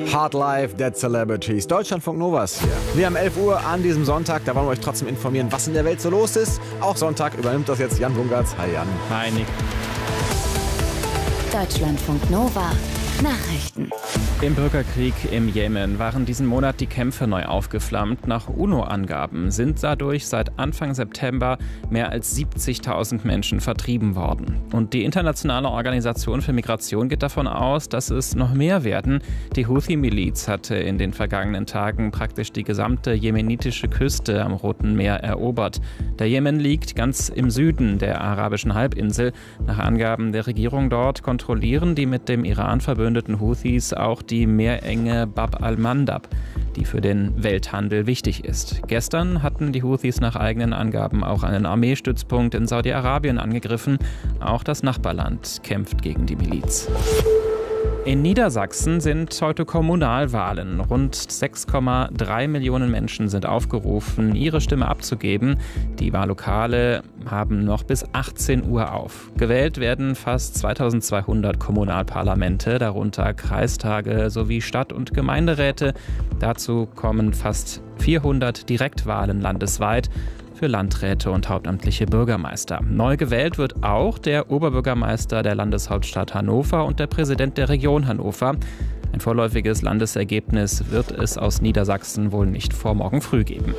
Hard Life, Dead Celebrities, Deutschlandfunk Novas hier. Wir haben 11 Uhr an diesem Sonntag, da wollen wir euch trotzdem informieren, was in der Welt so los ist. Auch Sonntag übernimmt das jetzt Jan Bungartz. Hi Jan. Hi Nick. Deutschlandfunk Nova. Nachrichten. Im Bürgerkrieg im Jemen waren diesen Monat die Kämpfe neu aufgeflammt. Nach UNO-Angaben sind dadurch seit Anfang September mehr als 70.000 Menschen vertrieben worden. Und die Internationale Organisation für Migration geht davon aus, dass es noch mehr werden. Die Houthi-Miliz hatte in den vergangenen Tagen praktisch die gesamte jemenitische Küste am Roten Meer erobert. Der Jemen liegt ganz im Süden der arabischen Halbinsel. Nach Angaben der Regierung dort kontrollieren die mit dem Iran verbündeten Houthis auch die Meerenge Bab al-Mandab, die für den Welthandel wichtig ist. Gestern hatten die Houthis nach eigenen Angaben auch einen Armeestützpunkt in Saudi-Arabien angegriffen. Auch das Nachbarland kämpft gegen die Miliz. In Niedersachsen sind heute Kommunalwahlen. Rund 6,3 Millionen Menschen sind aufgerufen, ihre Stimme abzugeben. Die Wahllokale haben noch bis 18 Uhr auf. Gewählt werden fast 2200 Kommunalparlamente, darunter Kreistage sowie Stadt- und Gemeinderäte. Dazu kommen fast 400 Direktwahlen landesweit für Landräte und hauptamtliche Bürgermeister. Neu gewählt wird auch der Oberbürgermeister der Landeshauptstadt Hannover und der Präsident der Region Hannover. Ein vorläufiges Landesergebnis wird es aus Niedersachsen wohl nicht vor morgen früh geben.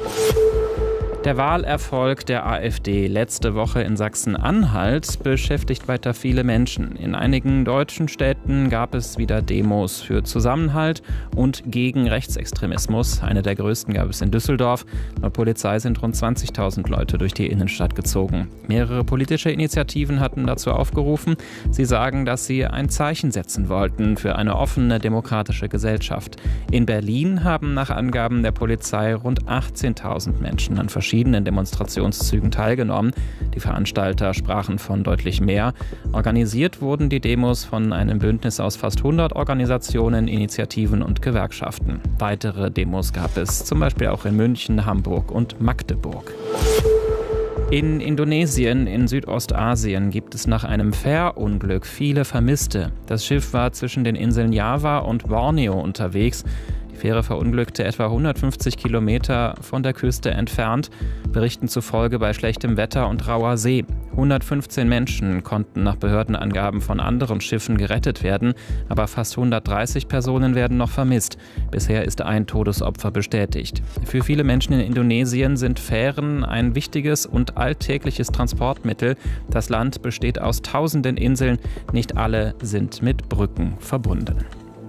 Der Wahlerfolg der AfD letzte Woche in Sachsen-Anhalt beschäftigt weiter viele Menschen. In einigen deutschen Städten gab es wieder Demos für Zusammenhalt und gegen Rechtsextremismus. Eine der größten gab es in Düsseldorf. Laut Polizei sind rund 20.000 Leute durch die Innenstadt gezogen. Mehrere politische Initiativen hatten dazu aufgerufen. Sie sagen, dass sie ein Zeichen setzen wollten für eine offene, demokratische Gesellschaft. In Berlin haben nach Angaben der Polizei rund 18.000 Menschen an verschiedenen Demonstrationszügen teilgenommen. Die Veranstalter sprachen von deutlich mehr. Organisiert wurden die Demos von einem Bündnis aus fast 100 Organisationen, Initiativen und Gewerkschaften. Weitere Demos gab es zum Beispiel auch in München, Hamburg und Magdeburg. In Indonesien, in Südostasien, gibt es nach einem Fährunglück viele Vermisste. Das Schiff war zwischen den Inseln Java und Borneo unterwegs. Die Fähre verunglückte etwa 150 Kilometer von der Küste entfernt, Berichten zufolge bei schlechtem Wetter und rauer See. 115 Menschen konnten nach Behördenangaben von anderen Schiffen gerettet werden, aber fast 130 Personen werden noch vermisst. Bisher ist ein Todesopfer bestätigt. Für viele Menschen in Indonesien sind Fähren ein wichtiges und alltägliches Transportmittel. Das Land besteht aus tausenden Inseln, nicht alle sind mit Brücken verbunden.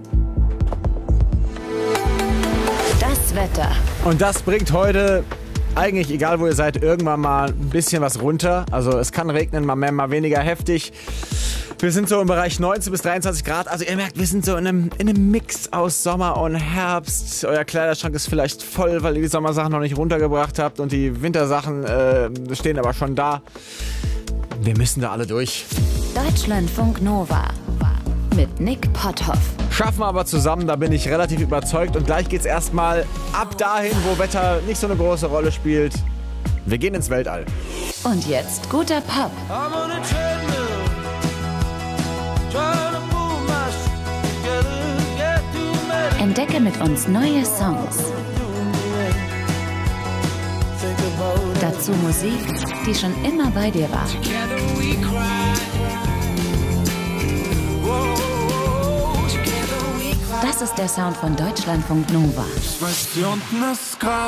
Das Wetter. Und das bringt heute, eigentlich egal wo ihr seid, irgendwann mal ein bisschen was runter. Also es kann regnen, mal mehr, mal weniger heftig. Wir sind so im Bereich 19 bis 23 Grad. Also ihr merkt, wir sind so in einem Mix aus Sommer und Herbst. Euer Kleiderschrank ist vielleicht voll, weil ihr die Sommersachen noch nicht runtergebracht habt. Und die Wintersachen stehen aber schon da. Wir müssen da alle durch. Deutschlandfunk Nova. Mit Nick Potthoff. Schaffen wir aber zusammen, da bin ich relativ überzeugt. Und gleich geht's erstmal ab dahin, wo Wetter nicht so eine große Rolle spielt. Wir gehen ins Weltall. Und jetzt guter Pop. Entdecke mit uns neue Songs. Dazu Musik, die schon immer bei dir war. Das ist der Sound von Deutschlandfunk Nova.